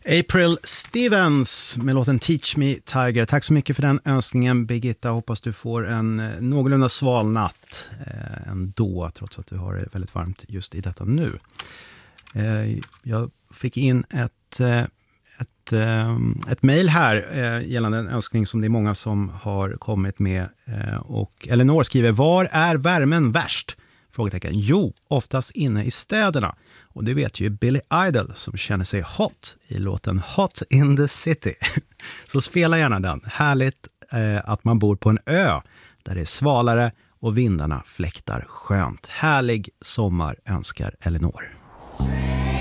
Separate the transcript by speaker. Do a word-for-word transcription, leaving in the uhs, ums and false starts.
Speaker 1: April Stevens med låten Teach Me Tiger. Tack så mycket för den önskningen, Birgitta. Hoppas du får en någorlunda sval natt eh, ändå, trots att du har det väldigt varmt just i detta nu. Eh, jag fick in ett, eh, ett, eh, ett mejl här eh, gällande en önskning som det är många som har kommit med. Eh, och Eleanor skriver, var är värmen värst? Frågetecken. Jo, oftast inne i städerna. Och det vet ju Billy Idol som känner sig hot i låten Hot in the City. Så spela gärna den. Härligt eh, att man bor på en ö där det är svalare och vindarna fläktar skönt. Härlig sommar önskar Eleanor.